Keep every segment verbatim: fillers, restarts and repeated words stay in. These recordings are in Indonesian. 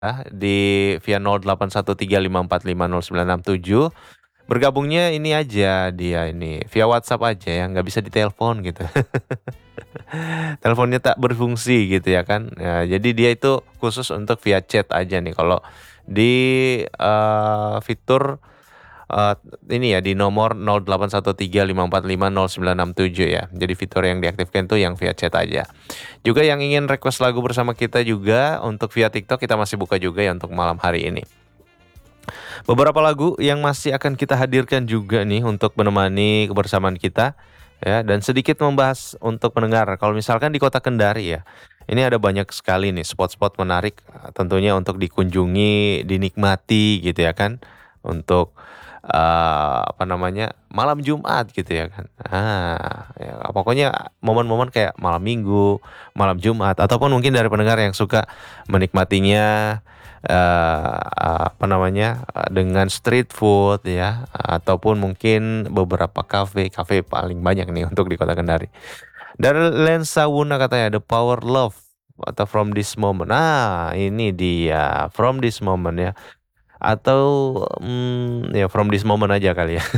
di via nol delapan satu tiga lima empat lima nol sembilan enam tujuh. Bergabungnya ini aja dia ini via WhatsApp aja ya, nggak bisa ditelepon gitu. Teleponnya tak berfungsi gitu ya kan. Ya, jadi dia itu khusus untuk via chat aja nih. Kalau di uh, fitur uh, ini ya di nomor nol delapan satu tiga lima empat lima nol sembilan enam tujuh ya. Jadi fitur yang diaktifkan tuh yang via chat aja. Juga yang ingin request lagu bersama kita juga untuk via TikTok kita masih buka juga ya untuk malam hari ini. Beberapa lagu yang masih akan kita hadirkan juga nih untuk menemani kebersamaan kita ya, dan sedikit membahas untuk pendengar. Kalau misalkan di Kota Kendari ya, ini ada banyak sekali nih spot-spot menarik tentunya untuk dikunjungi, dinikmati gitu ya kan. Untuk uh, apa namanya? Malam Jumat gitu ya kan. Ah, ya, pokoknya momen-momen kayak malam Minggu, malam Jumat ataupun mungkin dari pendengar yang suka menikmatinya uh, apa namanya uh, dengan street food ya, ataupun mungkin beberapa kafe kafe paling banyak nih untuk di Kota Kendari. Dari Lensa Wuna katanya The Power Love atau From This Moment. Nah ini dia From This Moment ya, atau hmm, ya From This Moment aja kali ya.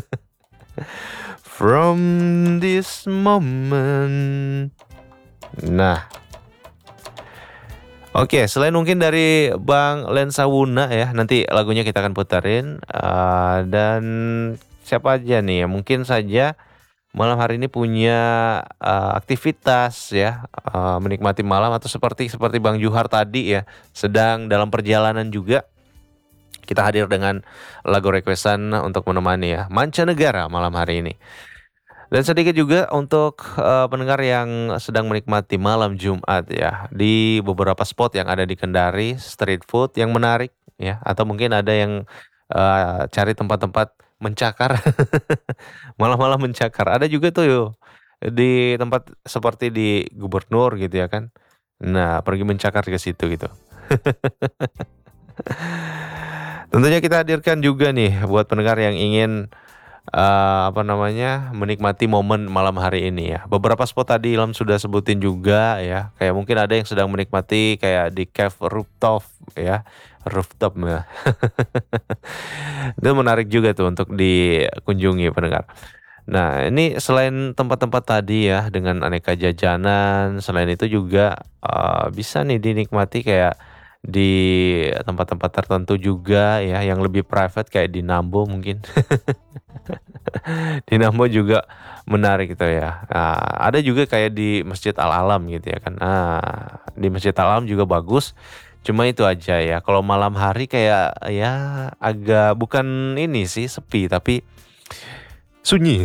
From This Moment. Nah, oke, selain mungkin dari Bang Lensa Wuna ya, nanti lagunya kita akan puterin. Uh, dan siapa aja nih ya, mungkin saja malam hari ini punya uh, aktivitas ya, uh, menikmati malam atau seperti seperti Bang Juhar tadi ya, sedang dalam perjalanan juga. Kita hadir dengan lagu requestan untuk menemani ya, Mancanegara malam hari ini. Dan sedikit juga untuk uh, pendengar yang sedang menikmati malam Jumat ya, di beberapa spot yang ada di Kendari, street food yang menarik ya, atau mungkin ada yang uh, cari tempat-tempat mencakar, malam-malam mencakar. Ada juga tuh yo, di tempat seperti di Gubernur gitu ya kan. Nah, pergi mencakar ke situ gitu. Tentunya kita hadirkan juga nih buat pendengar yang ingin uh, apa namanya menikmati momen malam hari ini ya. Beberapa spot tadi Ilham sudah sebutin juga ya. Kayak mungkin ada yang sedang menikmati kayak di cave rooftop ya, rooftop ya. Itu menarik juga tuh untuk dikunjungi pendengar. Nah ini selain tempat-tempat tadi ya dengan aneka jajanan, selain itu juga uh, bisa nih dinikmati kayak di tempat-tempat tertentu juga ya, yang lebih private kayak di Nambo mungkin. Di Nambo juga menarik gitu ya. Nah, ada juga kayak di Masjid Al-Alam gitu ya kan. Nah, di Masjid Al-Alam juga bagus. Cuma itu aja ya. Kalau malam hari kayak ya agak bukan ini sih sepi tapi sunyi.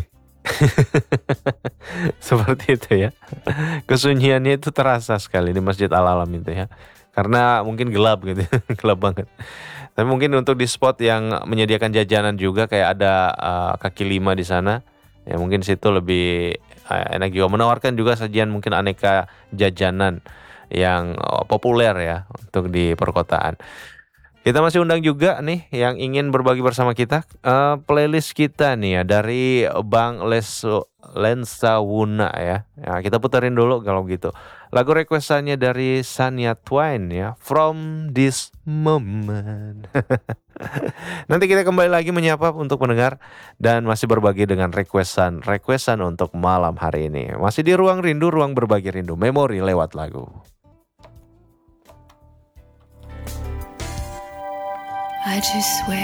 Seperti itu ya. Kesunyiannya itu terasa sekali di Masjid Al-Alam itu ya. Karena mungkin gelap gitu, gelap banget. Tapi mungkin untuk di spot yang menyediakan jajanan juga kayak ada uh, kaki lima di sana, ya mungkin situ lebih uh, enak juga. Menawarkan juga sajian mungkin aneka jajanan yang uh, populer ya untuk di perkotaan. Kita masih undang juga nih yang ingin berbagi bersama kita uh, playlist kita nih ya dari Bang Leso Lensa Wuna ya. Ya kita puterin dulu kalau gitu. Lagu requestannya dari Shania Twain ya, From This Moment. Nanti kita kembali lagi menyapa untuk pendengar dan masih berbagi dengan requestan requestan untuk malam hari ini. Masih di Ruang Rindu, ruang berbagi rindu, memori lewat lagu. I just swear